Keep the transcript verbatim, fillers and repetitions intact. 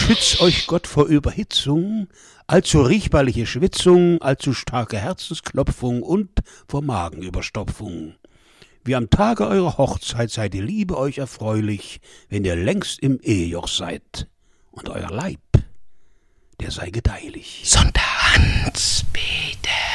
Schütz euch Gott vor Überhitzung, allzu riechbarliche Schwitzung, allzu starke Herzensklopfung und vor Magenüberstopfung. Wie am Tage eurer Hochzeit sei die Liebe euch erfreulich, wenn ihr längst im Ehejoch seid. Und euer Leib, der sei gedeihlich. Sonderhand, Peter.